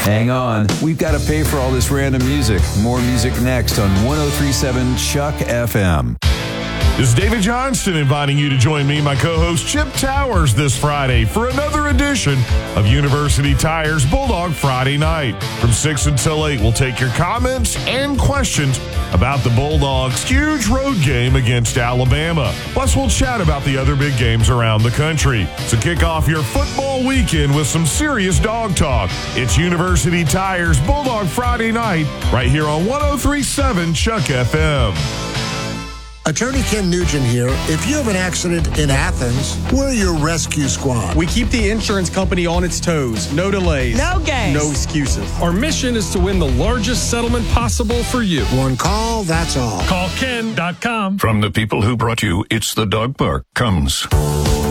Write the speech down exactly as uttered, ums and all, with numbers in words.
Hang on, we've got to pay for all this random music. More music next on one oh three point seven Chuck F M. This is David Johnston inviting you to join me, my co-host Chip Towers, this Friday for another edition of University Tires Bulldog Friday Night. From six until eight, we'll take your comments and questions about the Bulldogs' huge road game against Alabama. Plus, we'll chat about the other big games around the country. So kick off your football weekend with some serious dog talk. It's University Tires Bulldog Friday Night right here on one oh three point seven Chuck F M. Attorney Ken Nugent here. If you have an accident in Athens, we're your rescue squad. We keep the insurance company on its toes. No delays. No games. No excuses. Our mission is to win the largest settlement possible for you. One call, that's all. Call Ken dot com. From the people who brought you It's the Dog Park comes